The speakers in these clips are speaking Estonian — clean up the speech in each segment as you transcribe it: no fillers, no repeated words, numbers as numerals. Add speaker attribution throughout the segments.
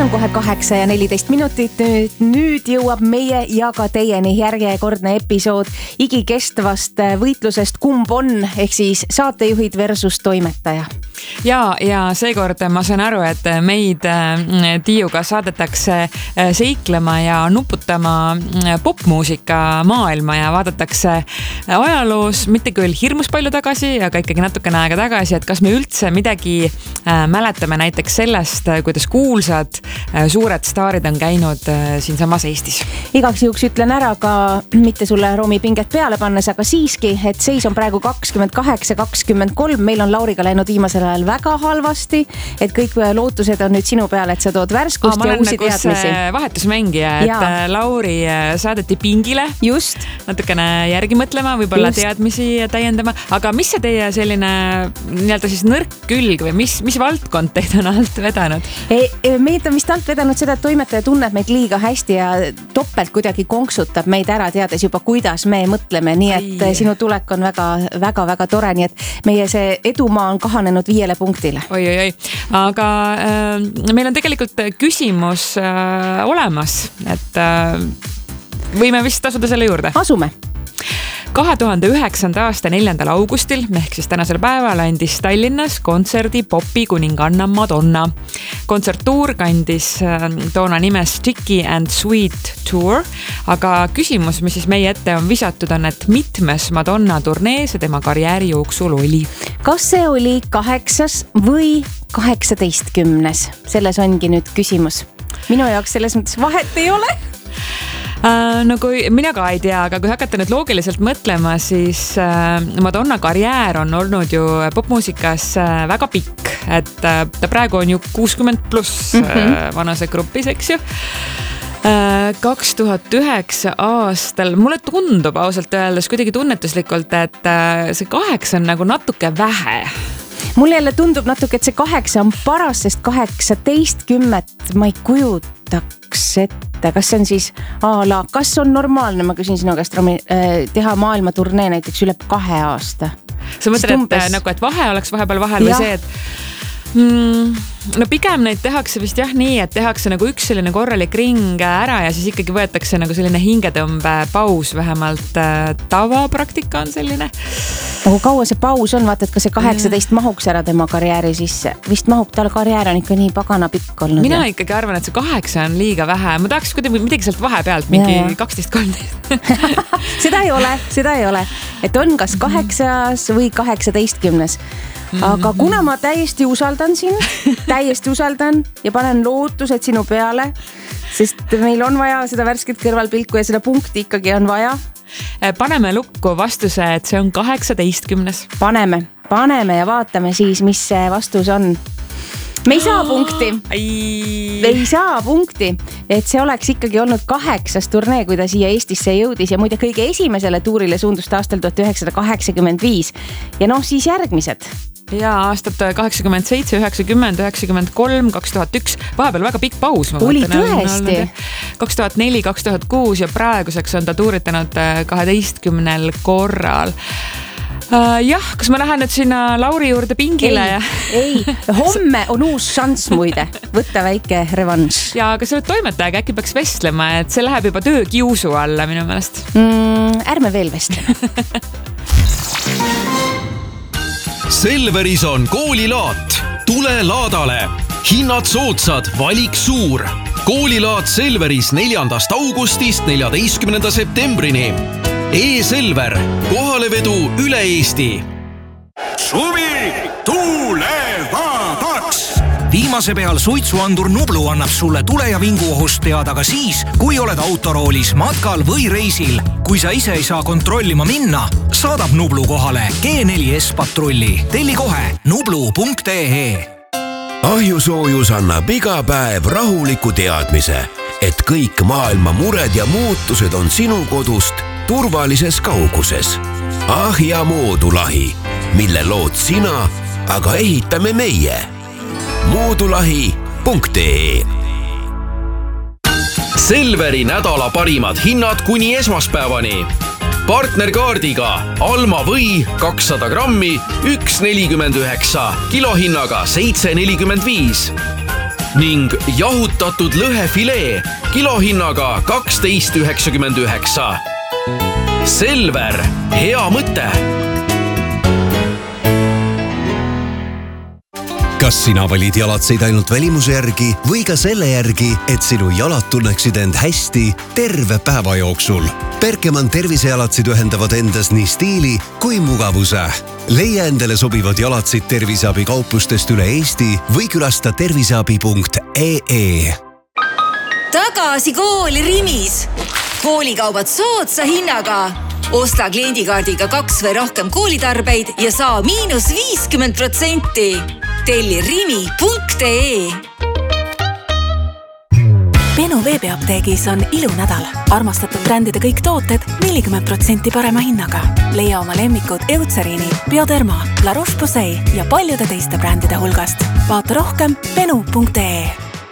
Speaker 1: on kohe 8:14. Nüüd jõuab meie ja ka teieni järjekordne episood igikestvast võitlusest kumb on, ehk siis saatejuhid versus toimetaja.
Speaker 2: Ja seekord ma saan aru, et meid Tiiuga saadetakse seiklema ja nuputama popmuusika maailma ja vaadatakse ajaloos mitte küll hirmus palju tagasi, aga ikkagi natukene aega tagasi, et kas me üldse midagi mäletame näiteks sellest, kuidas kuulsad suured staarid on käinud siinsamas Eestis.
Speaker 1: Igaks juhuks ütlen ära ka, mitte sulle Romi pinget peale pannes, aga siiski, et seis on praegu 28-23. Meil on Lauriga läinud viimasel ajal väga halvasti, et kõik lootused on nüüd sinu peale, et sa tood värskust ja uusi teadmisi.
Speaker 2: Vahetusmängija, et Lauri saadeti pingile.
Speaker 1: Just.
Speaker 2: Natukene järgi mõtlema, võib-olla teadmisi täiendama. Aga mis see teie selline nii-öelda siis nõrk külg või mis valdkond teid on alt vedanud?
Speaker 1: Meid on vist alt vedanud seda, et toimetaja tunneb meid liiga hästi ja topelt kuidagi konksutab meid ära, teades juba, kuidas me mõtleme. Nii et sinu tulek on väga tore, nii et meie see edumaa on kahanenud 5 punktile.
Speaker 2: Oi. Aga meil on tegelikult küsimus olemas, et võime vist asuda selle juurde.
Speaker 1: Asume.
Speaker 2: 2009. aasta 4. augustil, ehk siis tänasel päeval andis Tallinnas kontserdi popi kuninganna Madonna. Kontserttuur kandis toona nimes Sticky and Sweet Tour, aga küsimus, mis siis meie ette on visatud, on, et mitmes Madonna turnee see tema karjääri jooksul oli?
Speaker 1: Kas see oli 8. või 18? Selles ongi nüüd küsimus. Minu jaoks selles mõttes vahet ei ole.
Speaker 2: No kui mina ka ei tea, aga kui hakata nüüd loogiliselt mõtlema, siis Madonna karjäär on olnud ju popmuusikas väga pikk, et ta praegu on ju 60+ vanusegrupis, eks ju. 2009 aastal, mulle tundub ausalt öeldes kuidagi tunnetuslikult, et see 8 on nagu natuke vähe.
Speaker 1: Mulle jälle tundub natuke, et see 8 on paras, sest 18 ma ei kujutaks ette. Kas see on siis kas on normaalne, ma küsin sinu käest, Romi, teha maailma turnee näiteks üle 2 aasta?
Speaker 2: Sa mõtled, et vahe oleks vahepeal vahel või see, et no pigem neid tehakse vist nii, et tehakse nagu üks selline korralik ring ära ja siis ikkagi võetakse nagu selline hingetõmbe paus, vähemalt tavapraktika on selline.
Speaker 1: Nagu kaua see paus on, vaata, et kas see 18 mahuks ära tema karjääri sisse? Vist mahub, tal karjäär on ikka nii pagana pikk olnud.
Speaker 2: Mina ikkagi arvan, et see 8 on liiga vähe. Ma tahaks midagi sealt vahepealt, mingi 12-13.
Speaker 1: Seda ei ole. Et on kas 8 või 18. Aga kuna ma täiesti usaldan ja panen lootused sinu peale, sest meil on vaja seda värsket kõrvalpilku ja seda punkti ikkagi on vaja.
Speaker 2: Paneme lukku vastuse, et see on 18.
Speaker 1: Paneme ja vaatame siis, mis see vastus on. Me ei saa punkti, et see oleks ikkagi olnud 8. turnee, kui ta siia Eestisse jõudis ja muide kõige esimesele tuurile suundus aastal 1985 ja siis järgmised.
Speaker 2: Ja aastat 87, 90, 93, 2001, vahepeal väga pikk paus.
Speaker 1: Oli tõesti.
Speaker 2: 2004, 2006 ja praeguseks on ta tuuritanud 12 korral. Jah, kas ma lähen nüüd sinna Lauri juurde pingile?
Speaker 1: Ei, homme on uus šanss muide, võtta väike revanš.
Speaker 2: Ja aga sa oled toimetajaga, äkki peaks vestlema, et see läheb juba töökiusu alla minu meelest.
Speaker 1: Ärme veel vestle.
Speaker 3: Selveris on koolilaat. Tule laadale. Hinnad soodsad, valik suur. Koolilaat Selveris 4. augustist 14. septembrini. E-Selver, kohalevedu üle Eesti.
Speaker 4: Suvi tulevabaks! Viimase peal suitsuandur Nublu annab sulle tule- ja vinguohust teada ka siis, kui oled autoroolis, matkal või reisil. Kui sa ise ei saa kontrollima minna, saadab Nublu kohale G4S patrulli. Telli kohe nublu.ee.
Speaker 5: Ahjusoojus annab iga päev rahuliku teadmise, et kõik maailma mured ja muutused on sinu kodust turvalises kauguses. Ahja moodulahi, mille lood sina, aga ehitame meie. moodulahi.ee.
Speaker 3: Selveri nädala parimad hinnad kuni esmaspäevani. Partnerkaardiga Alma või 200 grammi 1,49, kilohinnaga 7,45. ning jahutatud lõhefilee kilohinnaga 12,99. Selver, hea mõte.
Speaker 6: Kas sina valid jalatseid ainult välimuse järgi või ka selle järgi, et sinu jalad tunneksid end hästi terve päeva jooksul? Berkemann tervisejalatsid ühendavad endas nii stiili kui mugavuse. Leia endale sobivad jalatsid terviseabi kauplustest üle Eesti või külasta terviseabi.ee.
Speaker 7: Tagasi kooli Rimis. Koolikaubad soodsa hinnaga. Osta kliendikaardiga 2 või rohkem koolitarbeid ja saa -50%. Telli rimi.ee.
Speaker 8: Benu veebiapteegis on ilunädal. Armastatud brändide kõik tooted 40% parema hinnaga. Leia oma lemmikud Eutseriini, Bioderma, La Roche-Posay ja paljude teiste brändide hulgast. Vaata rohkem benu.ee.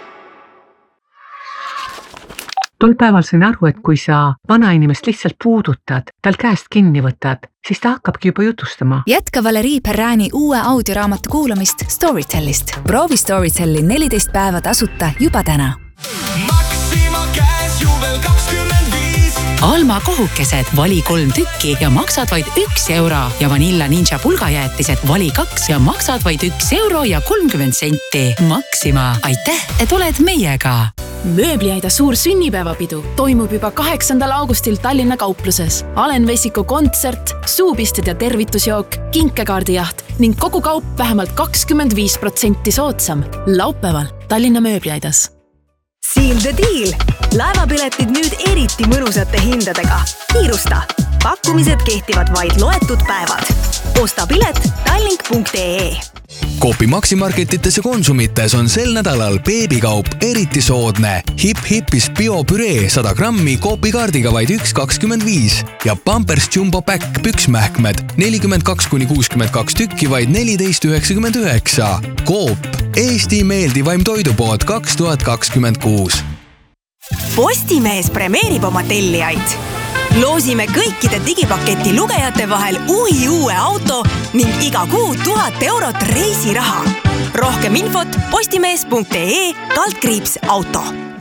Speaker 9: Tol päeval sain aru, et kui sa vanainimest lihtsalt puudutad, tal käest kinni võtad, siis ta hakkabki juba jutustama.
Speaker 10: Jätka Valerii Perrani uue audioraamatu kuulamist Storytellist. Proovi Storytelli 14 päeva tasuta juba täna.
Speaker 11: Maxima käes juubel 25.
Speaker 12: Alma kohukesed, vali 3 tükki ja maksad vaid €1 ja Vanilla Ninja pulgajäätised, vali 2 ja maksad vaid €1.30. Maxima, aitäh, et oled meiega!
Speaker 13: Mööbliaida suur sünnipäevapidu toimub juba 8. augustil Tallinna kaupluses. Alen Vesiku kontsert, suupisted ja tervitusjook, kinkekaardijaht ning kogu kaup vähemalt 25% soodsam. Laupäeval Tallinna mööbliaidas.
Speaker 14: Seal the deal! Laevapiletid nüüd eriti mõnusate hindadega. Kiirusta! Pakkumised kehtivad vaid loetud päevad. Osta pilet tallink.ee.
Speaker 15: Coopi Maximarketites ja Konsumites on sel nädalal beebikaup eriti soodne. Hip-Hipis biopüree 100 grammi Coopi kaardiga vaid 1,25 ja Pampers Jumbo Pack püksmähkmed 42-62 tükki vaid 14,99. Coop, Eesti meeldivaim toidupood 2026.
Speaker 14: Postimees premeerib oma tellijaid. Loosime kõikide digipaketi lugejate vahel uue auto ning iga kuu 1000 eurot reisiraha. Rohkem infot postimees.ee/auto.